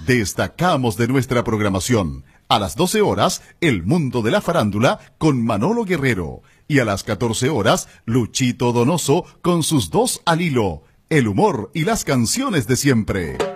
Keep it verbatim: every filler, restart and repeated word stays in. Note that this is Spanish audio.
destacamos de nuestra programación. A las doce horas, El Mundo de la Farándula con Manolo Guerrero. Y a las catorce horas, Luchito Donoso con sus dos al hilo, el humor y las canciones de siempre.